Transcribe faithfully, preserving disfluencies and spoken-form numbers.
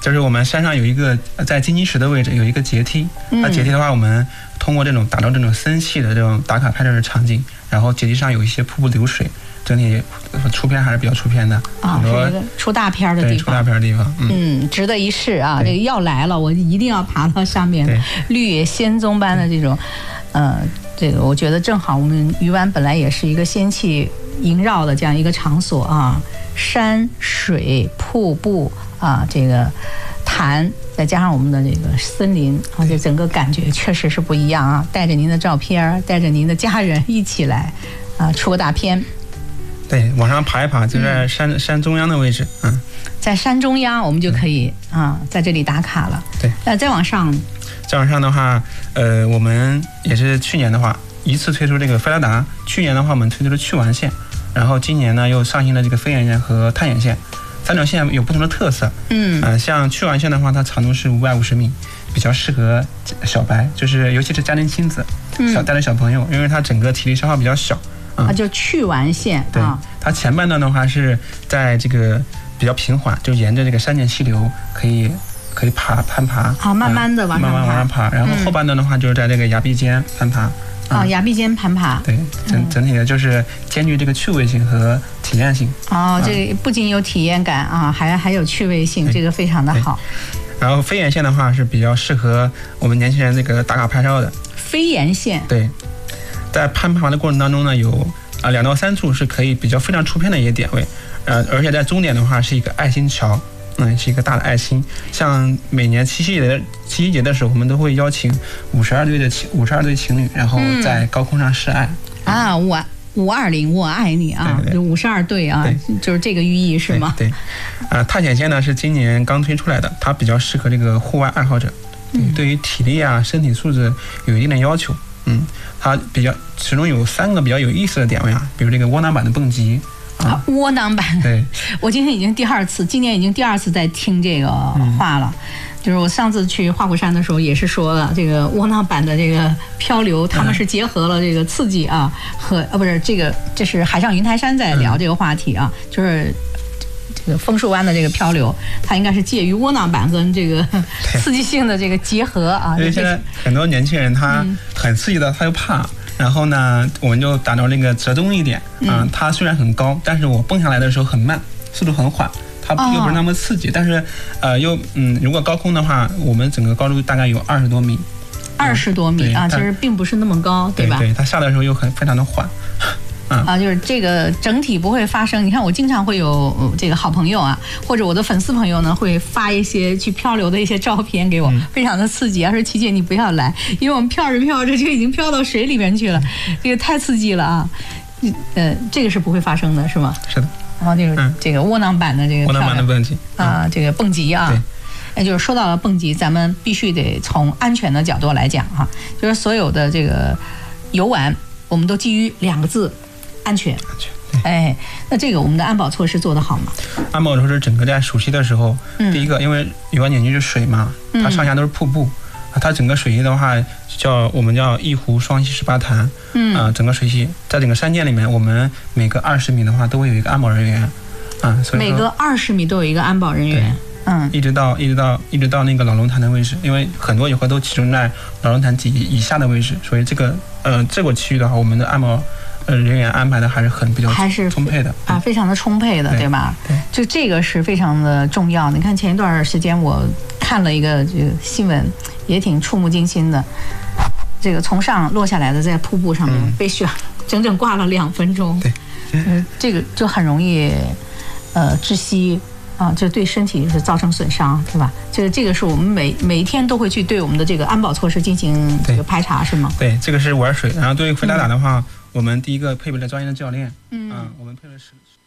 就是我们山上有一个在金鸡石的位置有一个阶梯，那阶梯的话，我们通过这种打造这种森系的这种打卡拍摄的场景，然后阶梯上有一些瀑布流水，整体出片还是比较出片的啊，是一个出大片的地方， 出大片的地方， 嗯，嗯值得一试啊！这个要来了，我一定要爬到上面，绿野仙踪般的这种，呃，这个我觉得正好，我们鱼湾本来也是一个仙气萦绕的这样一个场所啊，山水瀑布啊，这个潭，再加上我们的这个森林，而且整个感觉确实是不一样啊！带着您的照片，带着您的家人一起来啊，出个大片。 对，往上爬一爬，就在山、嗯、山中央的位置，嗯， 在山中央，我们就可以、嗯、啊，在这里打卡了。 对， 那再往上， 再往上的话，呃，我们也是去年的话，一次推出这个飞拉达，去年的话我们推出了去玩线，然后今年呢又上新了这个飞沿线和探险线，三种线有不同的特色。嗯，呃，像去玩线的话，它长度是五百五十米，比较适合小白，就是尤其是家庭亲子，小带着小朋友，因为它整个体力消耗比较小。 啊，就去玩线。 对，它前半段的话是在这个比较平缓，就沿着这个山涧溪流可以可以爬攀爬， 好，慢慢的往上爬， 慢慢往上爬。然后后半段的话就是在这个崖壁间攀爬。 啊，崖壁间攀爬。 对，整整体的就是兼具这个趣味性和体验性。 哦，这不仅有体验感啊，还还有趣味性，这个非常的好。 然后飞沿线的话是比较适合我们年轻人这个打卡拍照的。 飞沿线。 对。在攀爬的过程当中呢，有啊两到三处是可以比较非常出片的一些点位，呃，而且在终点的话是一个爱心桥，嗯，是一个大的爱心。像每年七夕节七夕节的时候，我们都会邀请五十二对的五十二对情侣，然后在高空上示爱。嗯、 啊，我五二零，我爱你啊，就五十二对啊，就是这个寓意是吗？ 对，啊、呃，探险线呢是今年刚推出来的，它比较适合这个户外爱好者，嗯，对于体力啊、身体素质有一定的要求。嗯，它比较其中有三个比较有意思的点位啊，比如这个窝囊板的蹦极啊，窝囊板。 对， 我今天已经第二次，今年已经第二次在听这个话了。嗯、就是我上次去花果山的时候也是说了，这个窝囊板的这个漂流，他们是结合了这个刺激啊和啊不是这个，这是海上云台山在聊这个话题啊，嗯、就是。这个枫树湾的这个漂流，它应该是介于窝囊板跟这个刺激性的这个结合啊。 因为现在很多年轻人他很刺激的，他又怕，嗯、然后呢，我们就打造这个折中一点啊。嗯、它虽然很高，但是我蹦下来的时候很慢，速度很缓，它又不是那么刺激，哦、但是呃又嗯，如果高空的话，我们整个高度大概有二十多米。 二十多米啊，其实并不是那么高，对吧？ 对，它下的时候又很非常的缓。 啊，就是这个整体不会发生。你看，我经常会有这个好朋友啊，或者我的粉丝朋友呢，会发一些去漂流的一些照片给我，嗯、非常的刺激。说琪姐你不要来，因为我们漂着漂着就已经漂到水里面去了，这个太刺激了啊！呃，这个是不会发生的，是吗？ 是的。 然后就是这个窝囊板的这个窝囊板的蹦极啊，这个蹦极啊。哎，就是说到了蹦极，咱们必须得从安全的角度来讲哈，就是所有的这个游玩，我们都基于两个字。安全，安全。哎，那这个我们的安保措施做得好吗？ 安保措施整个在暑期的时候，嗯、第一个，因为游玩景区是水嘛，它上下都是瀑布，嗯、它整个水系的话叫我们叫一湖双溪十八潭，嗯啊、呃，整个水系在整个山涧里面，我们每隔二十米的话都会有一个安保人员，啊，所以每隔二十米都有一个安保人员，嗯， 一直到一直到一直到那个老龙潭的位置，因为很多游客都集中在老龙潭底以下的位置，所以这个呃这个区域的话，我们的安保。呃，人员安排的还是很比较还是充沛的啊，非常的充沛的， 对, 对吧？对，就这个是非常的重要。你看前一段时间我看了一个这个新闻，也挺触目惊心的。这个从上落下来的，在瀑布上面被雪、嗯、整整挂了两分钟。 对， 嗯，这个就很容易呃窒息啊，这对身体是造成损伤，对吧？这个这个是我们每每一天都会去对我们的这个安保措施进行这个排查，是吗？ 对，这个是玩水。然后对于飞拉达的话。嗯我们第一个配备了专业的教练，嗯，啊、我们配备了十。